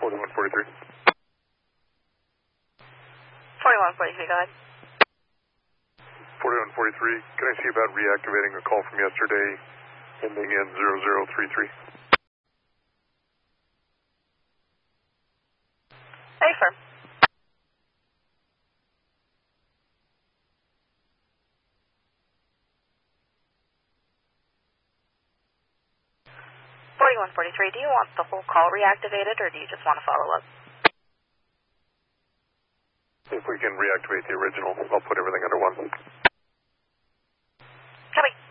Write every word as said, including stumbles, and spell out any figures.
forty-one forty-three. forty-one forty-three, go ahead. forty-one forty-three, can I see about reactivating a call from yesterday ending in zero zero three three? Hey, firm. forty-one forty-three, do you want the whole call reactivated, or do you just want to follow up? If we can reactivate the original, I'll put everything under one. Copy.